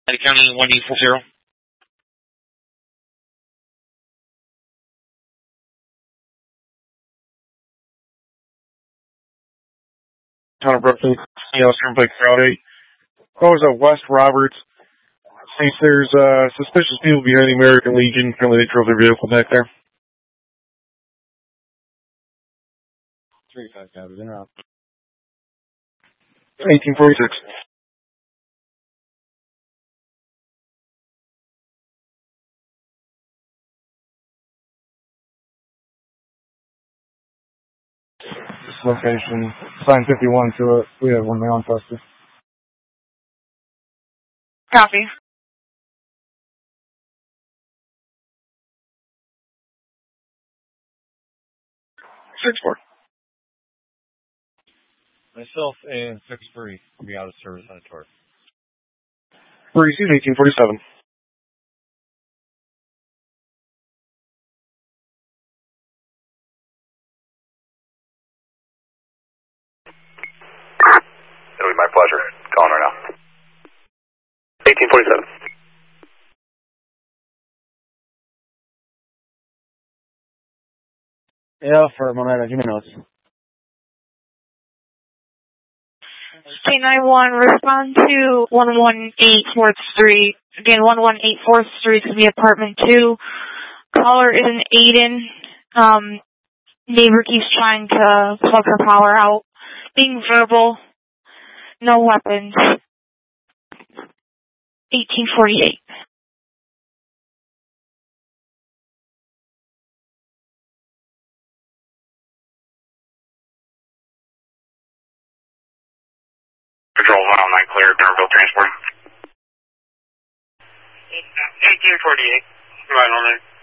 County 1840. Town of Brooklyn, Turnpike Route 8. Calls at West Roberts. Thinks there's suspicious people behind the American Legion. Apparently they drove their vehicle back there. 35 copies, interrupt. 1846. This location, sign 51 to it. We have one male custody. Copy. 6-4. Myself and 6-3 will be out of service on a tour. Received 1847. It'll be my pleasure. Calling right now. 1847. Yeah, for Moneta, give me notes. K91, respond to 118 4th Street. Again, 118 4th Street to be apartment 2. Caller is an Aiden. Neighbor keeps trying to plug her power out. Being verbal. No weapons. 1848. Control 109 clear, Denverville transport. 1848. Right on there.